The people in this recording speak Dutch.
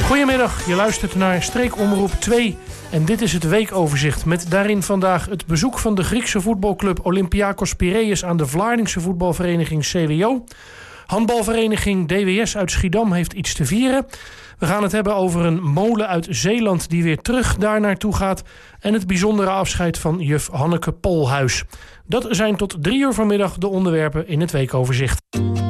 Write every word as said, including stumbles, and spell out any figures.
Goedemiddag, je luistert naar Streekomroep twee en dit is het weekoverzicht met daarin vandaag het bezoek van de Griekse voetbalclub Olympiakos Piraeus aan de Vlaardingse voetbalvereniging C W O. Handbalvereniging D W S uit Schiedam heeft iets te vieren. We gaan het hebben over een molen uit Zeeland die weer terug daar naartoe gaat en het bijzondere afscheid van juf Hanneke Polhuis. Dat zijn tot drie uur vanmiddag de onderwerpen in het weekoverzicht.